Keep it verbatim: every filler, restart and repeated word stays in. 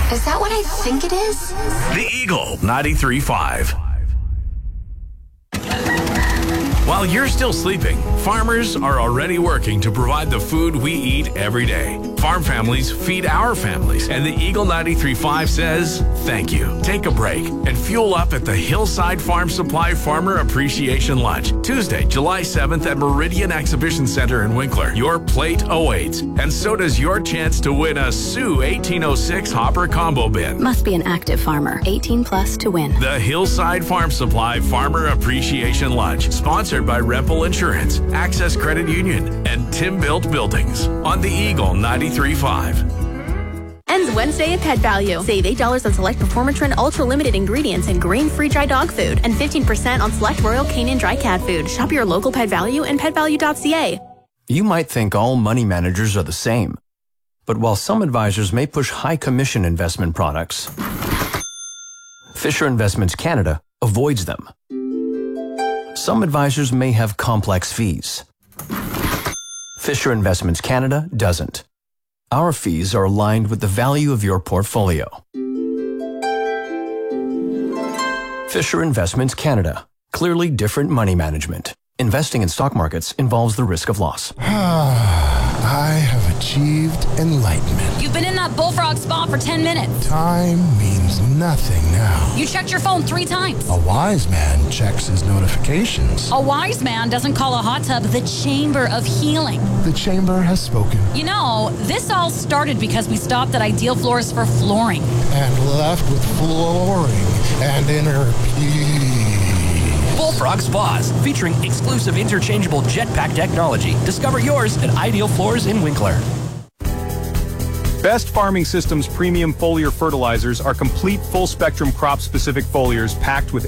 Is that what I think it is? The Eagle ninety-three point five. While you're still sleeping, farmers are already working to provide the food we eat every day. Farm families feed our families, and the Eagle ninety-three point five says thank you. Take a break and fuel up at the Hillside Farm Supply Farmer Appreciation Lunch, Tuesday, July seventh at Meridian Exhibition Center in Winkler. Your plate awaits, and so does your chance to win a Sioux eighteen oh six Hopper Combo Bin. Must be an active farmer, eighteen plus to win. The Hillside Farm Supply Farmer Appreciation Lunch, sponsored by Rempel Insurance, Access Credit Union, and Tim Built Buildings on the Eagle ninety-three point five. Ends Wednesday at Pet Value. Save eight dollars on select Performatrin Ultra Limited ingredients and grain-free dry dog food, and fifteen percent on select Royal Canin dry cat food. Shop your local Pet Value and pet value dot c a. You might think all money managers are the same. But while some advisors may push high commission investment products, Fisher Investments Canada avoids them. Some advisors may have complex fees. Fisher Investments Canada doesn't. Our fees are aligned with the value of your portfolio. Fisher Investments Canada. Clearly different money management. Investing in stock markets involves the risk of loss. I have achieved enlightenment. You've been in that bullfrog spa for ten minutes. Time means nothing now. You checked your phone three times. A wise man checks his notifications. A wise man doesn't call a hot tub the chamber of healing. The chamber has spoken. You know, this all started because we stopped at Ideal Floors for flooring. And left with flooring and inner peace. Bullfrog Spas, featuring exclusive interchangeable jetpack technology. Discover yours at Ideal Floors in Winkler. Best Farming Systems premium foliar fertilizers are complete full-spectrum crop-specific foliars packed with